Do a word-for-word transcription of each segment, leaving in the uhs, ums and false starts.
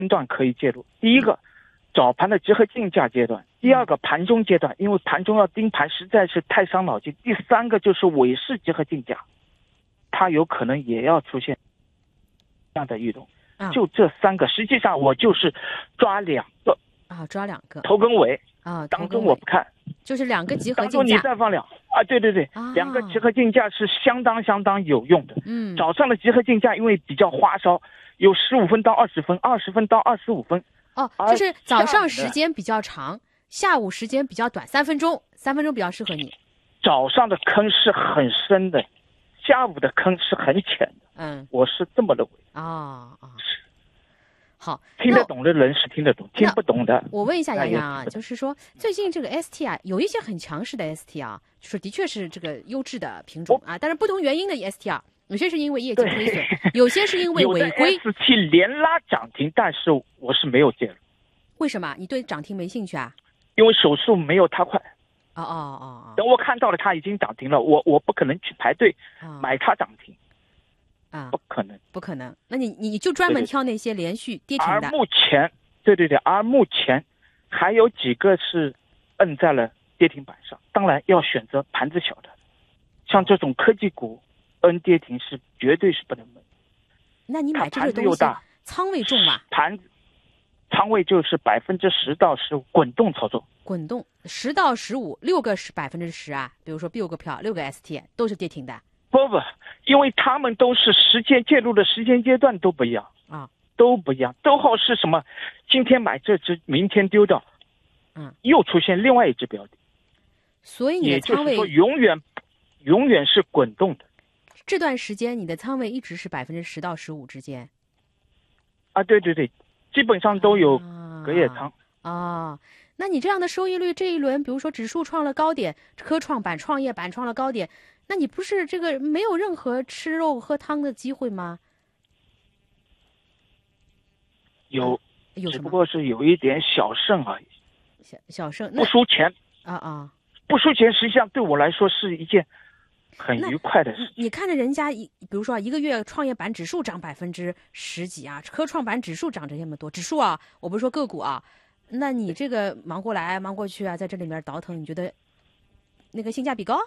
段可以介入。第一个，早盘的集合竞价阶段；第二个，盘中阶段，因为盘中要盯盘实在是太伤脑筋；第三个就是尾市集合竞价，它有可能也要出现这样的异动。就这三个，实际上我就是抓两个啊，抓两个头跟尾啊， 当中我不看， 就是两个集合竞价， 当中你再放两啊，对对对， 啊、 两个集合竞价是相当相当有用的。 嗯， 早上的集合竞价因为比较花哨，有十五分到二十分，二十分到二十五分。 哦，就是早上时间比较长，下午时间比较短，三分钟，三分钟比较适合你。 早上的坑是很深的，下午的坑是很浅的。 嗯， 我是这么认为。 啊、哦、啊、哦，好， 听得懂的人是听得懂，听不懂的。 我问一下杨洋啊，就是说最近这个 S T 啊，有一些很强势的 S T 啊，就是的确是这个优质的品种啊，但是不同原因的 S T 啊，有些是因为业绩亏损，有些是因为违规。 S T 连拉涨停，但是我是没有介入。 为什么？你对涨停没兴趣啊？ 因为手速没有它快。 哦哦哦哦。 等我看到了它已经涨停了，我我不可能去排队买它涨停。 啊， 不可能， 不可能。那你你就专门挑那些连续跌停的。 而目前，对对对，而目前还有几个是摁在了跌停板上。当然要选择盘子小的，像这种科技股，摁跌停是绝对是不能买。 那你买这个东西，仓位重吧？ 盘仓位就是百分之十到十五，滚动操作。 滚动十到十五，六个是百分之十啊。比如说六个票，六个 S T 都是跌停的。 不不，因为他们都是时间介入的时间阶段都不一样啊， 都不一样，都好是什么？今天买这只，明天丢掉， 嗯， 又出现另外一只标的， 所以你的仓位也就是说永远永远是滚动的。 这段时间你的仓位一直是百分之十到十五之间。 啊，对对对，基本上都有隔夜仓啊。啊，那你这样的收益率，这一轮比如说指数创了高点，科创板、创业板创了高点。那你不是这个没有任何吃肉喝汤的机会吗？ 有， 有只不过是有一点小胜而已。 小小胜不输钱啊啊！ 不输钱，实际上对我来说是一件很愉快的事情。 你看着人家一，比如说一个月创业板指数涨百分之十几啊，科创板指数涨这么多，指数啊，我不是说个股啊。那你这个忙过来忙过去啊，在这里面倒腾，你觉得那个性价比高？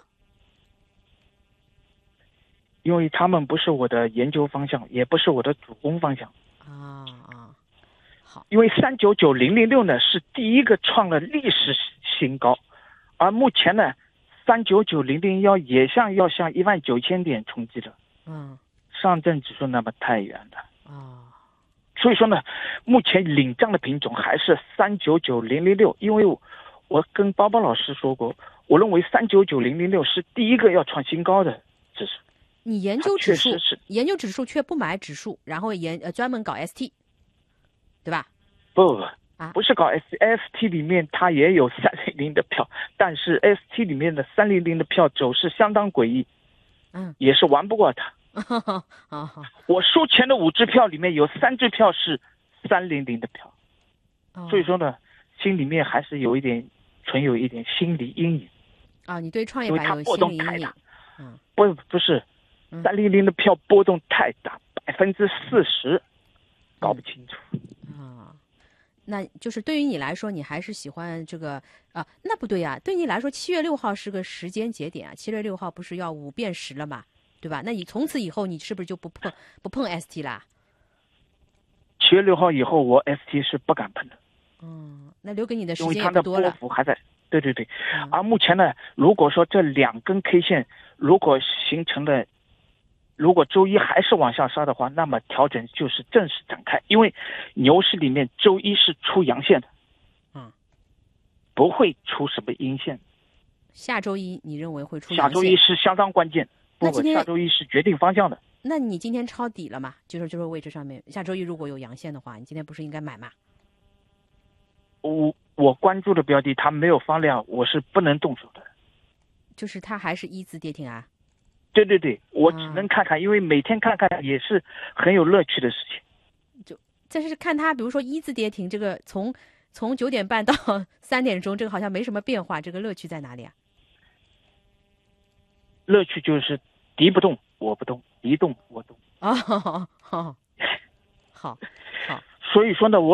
因为他们不是我的研究方向，也不是我的主攻方向。 啊啊，好。 因为三九九零零六呢是第一个创了历史新高，而目前呢，三九九零零幺也像要向一万九千点冲击了。 嗯， 上证指数那么太远了啊， 所以说呢，目前领涨的品种还是三九九零零六，因为我我跟包包老师说过，我认为三九九零零六是第一个要创新高的指数。 你研究指数，研究指数却不买指数，然后研呃专门搞 S T， 对吧？ 不不啊， 不是搞 S S T 里面它也有三零零的票，但是 S T 里面的三零零的票走势相当诡异， 嗯， 也是玩不过它。 啊， 我输钱的五支票里面有三支票是三零零的票， 哦、 所以说呢，心里面还是有一点存有一点心理阴影。 啊，你对创业板有心理阴影？嗯， 不不是。三零零的票波动太大，百分之四十，搞不清楚。 啊，那就是对于你来说，你还是喜欢这个啊？那不对呀、啊，对你来说，七月六号是个时间节点啊。七月六号不是要五变十了嘛，对吧？那你从此以后，你是不是就不碰不碰 S T 啦？ 七月六号以后，我 S T 是不敢碰的。 嗯，那留给你的时间也不多了。因为它的波幅还在，对对对。 嗯、 而目前呢，如果说这两根 K 线如果形成了。如果周一还是往下杀的话，那么调整就是正式展开。因为牛市里面周一是出阳线的， 嗯， 不会出什么阴线。 下周一你认为会出阳线？ 下周一是相当关键，不不，下周一是决定方向的。 那你今天抄底了吗？就是就是位置上面，下周一如果有阳线的话，你今天不是应该买吗？ 我我关注的标的它没有放量，我是不能动手的。 就是它还是一字跌停啊？ 对对对，我只能看看， 嗯、 因为每天看看也是很有乐趣的事情。 就这是看它，比如说一字跌停，这个从从九点半到三点钟，这个好像没什么变化，这个乐趣在哪里啊？ 乐趣就是敌不动我不动，敌动我动。 哦，好，好，好。 所以说呢，我